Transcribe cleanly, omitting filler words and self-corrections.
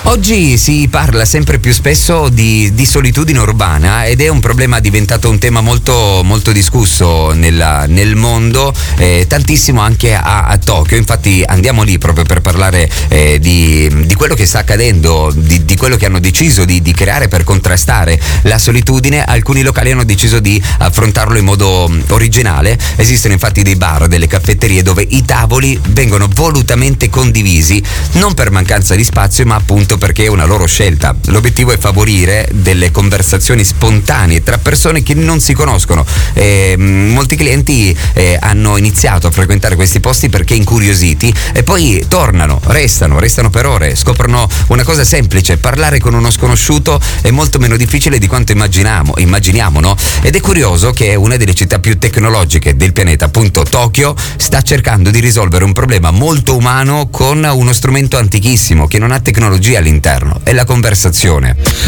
Oggi si parla sempre più spesso di solitudine urbana ed è un problema diventato un tema molto, molto discusso nel mondo, tantissimo anche a Tokyo. Infatti andiamo lì proprio per parlare di quello che sta accadendo, di quello che hanno deciso di creare per contrastare la solitudine. Alcuni locali hanno deciso di affrontarlo in modo originale. Esistono infatti dei bar, delle caffetterie dove i tavoli vengono volutamente condivisi, non per mancanza di spazio ma appunto perché è una loro scelta. L'obiettivo è favorire delle conversazioni spontanee tra persone che non si conoscono. Molti clienti hanno iniziato a frequentare questi posti perché incuriositi e poi tornano, restano per ore, scoprono una cosa semplice: parlare con uno sconosciuto è molto meno difficile di quanto immaginiamo, no? Ed è curioso che una delle città più tecnologiche del pianeta, appunto Tokyo, sta cercando di risolvere un problema molto umano con uno strumento antichissimo che non ha tecnologia all'interno, è la conversazione.